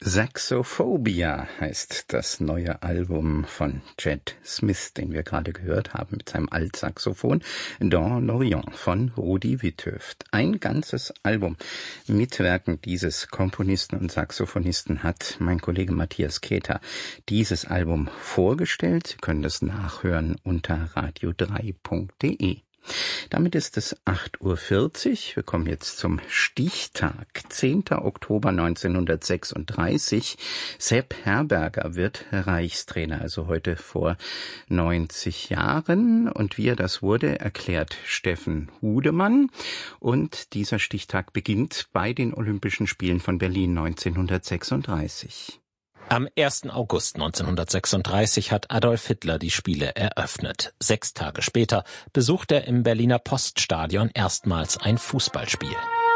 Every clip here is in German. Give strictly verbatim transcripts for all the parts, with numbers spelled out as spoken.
Saxophobia heißt das neue Album von Chad Smith, den wir gerade gehört haben mit seinem Altsaxophon Dans l'Orient von Rudi Witthöft. Ein ganzes Album mit Werken dieses Komponisten und Saxophonisten hat mein Kollege Matthias Keter dieses Album vorgestellt. Sie können das nachhören unter radio drei punkt de. Damit ist es acht Uhr vierzig. Wir kommen jetzt zum Stichtag. zehnter Oktober neunzehnhundertsechsunddreißig. Sepp Herberger wird Reichstrainer, also heute vor neunzig Jahren. Und wie er das wurde, erklärt Steffen Hudemann. Und dieser Stichtag beginnt bei den Olympischen Spielen von Berlin neunzehnhundertsechsunddreißig. Am ersten August neunzehnhundertsechsunddreißig hat Adolf Hitler die Spiele eröffnet. Sechs Tage später besucht er im Berliner Poststadion erstmals ein Fußballspiel.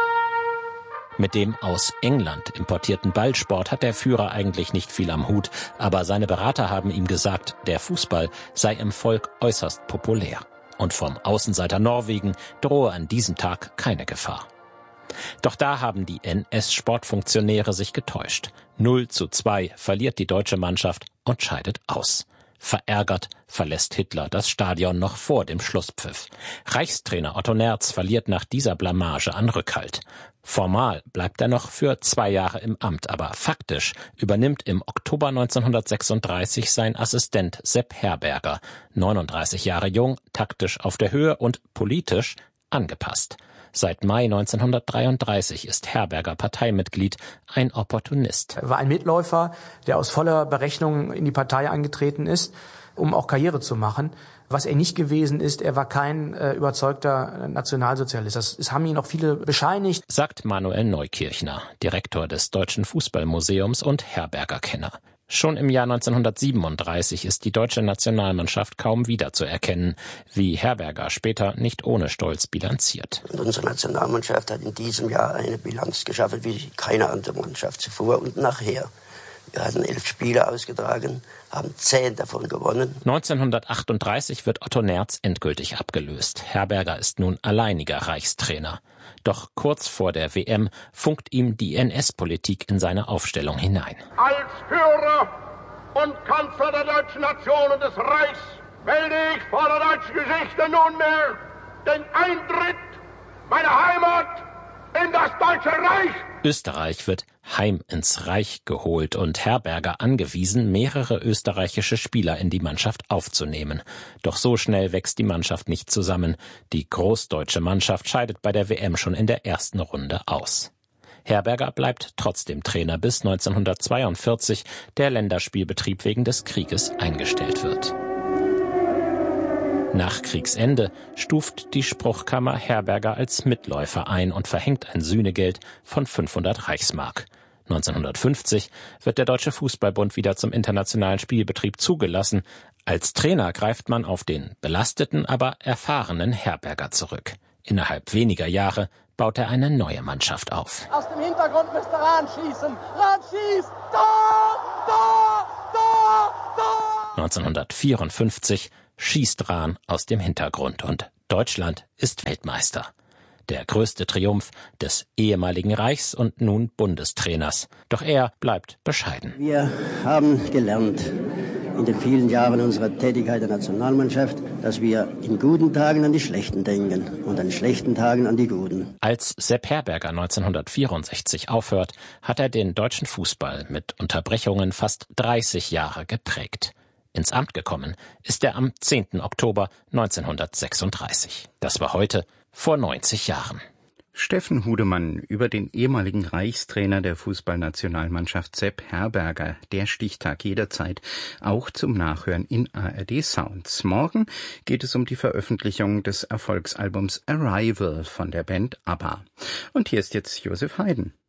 Mit dem aus England importierten Ballsport hat der Führer eigentlich nicht viel am Hut, aber seine Berater haben ihm gesagt, der Fußball sei im Volk äußerst populär. Und vom Außenseiter Norwegen drohe an diesem Tag keine Gefahr. Doch da haben die N S-Sportfunktionäre sich getäuscht. null zu zwei verliert die deutsche Mannschaft und scheidet aus. Verärgert verlässt Hitler das Stadion noch vor dem Schlusspfiff. Reichstrainer Otto Nerz verliert nach dieser Blamage an Rückhalt. Formal bleibt er noch für zwei Jahre im Amt, aber faktisch übernimmt im Oktober neunzehnhundertsechsunddreißig sein Assistent Sepp Herberger, neununddreißig Jahre jung, taktisch auf der Höhe und politisch angepasst. Seit Mai neunzehnhundertdreiunddreißig ist Herberger Parteimitglied, ein Opportunist. Er war ein Mitläufer, der aus voller Berechnung in die Partei eingetreten ist, um auch Karriere zu machen. Was er nicht gewesen ist, er war kein äh, überzeugter Nationalsozialist. Das, das haben ihn auch viele bescheinigt. Sagt Manuel Neukirchner, Direktor des Deutschen Fußballmuseums und Herberger-Kenner. Schon im Jahr neunzehnhundertsiebenunddreißig ist die deutsche Nationalmannschaft kaum wiederzuerkennen, wie Herberger später nicht ohne Stolz bilanziert. Und unsere Nationalmannschaft hat in diesem Jahr eine Bilanz geschaffen wie keine andere Mannschaft zuvor und nachher. Wir hatten elf Spiele ausgetragen, haben zehn davon gewonnen. neunzehnhundertachtunddreißig wird Otto Nerz endgültig abgelöst. Herberger ist nun alleiniger Reichstrainer. Doch kurz vor der W M funkt ihm die N S-Politik in seine Aufstellung hinein. Als Führer und Kanzler der deutschen Nation und des Reichs melde ich vor der deutschen Geschichte nunmehr den Eintritt meiner Heimat in das Deutsche Reich. Österreich wird heim ins Reich geholt und Herberger angewiesen, mehrere österreichische Spieler in die Mannschaft aufzunehmen. Doch so schnell wächst die Mannschaft nicht zusammen. Die großdeutsche Mannschaft scheidet bei der W M schon in der ersten Runde aus. Herberger bleibt trotzdem Trainer, bis neunzehnhundertzweiundvierzig der Länderspielbetrieb wegen des Krieges eingestellt wird. Nach Kriegsende stuft die Spruchkammer Herberger als Mitläufer ein und verhängt ein Sühnegeld von fünfhundert Reichsmark. neunzehnhundertfünfzig wird der Deutsche Fußballbund wieder zum internationalen Spielbetrieb zugelassen. Als Trainer greift man auf den belasteten, aber erfahrenen Herberger zurück. Innerhalb weniger Jahre baut er eine neue Mannschaft auf. Aus dem Hintergrund müsste Rahn schießen. Rahn schießt! Tor! Tor! Tor! Tor! neunzehnhundertvierundfünfzig schießt Rahn aus dem Hintergrund und Deutschland ist Weltmeister. Der größte Triumph des ehemaligen Reichs- und nun Bundestrainers. Doch er bleibt bescheiden. Wir haben gelernt in den vielen Jahren unserer Tätigkeit der Nationalmannschaft, dass wir in guten Tagen an die Schlechten denken und an schlechten Tagen an die Guten. Als Sepp Herberger neunzehnhundertvierundsechzig aufhört, hat er den deutschen Fußball mit Unterbrechungen fast dreißig Jahre geprägt. Ins Amt gekommen ist er am zehnten Oktober neunzehnhundertsechsunddreißig. Das war heute vor neunzig Jahren. Steffen Hudemann über den ehemaligen Reichstrainer der Fußballnationalmannschaft Sepp Herberger. Der Stichtag jederzeit auch zum Nachhören in A R D Sounds. Morgen geht es um die Veröffentlichung des Erfolgsalbums Arrival von der Band ABBA. Und hier ist jetzt Josef Haydn.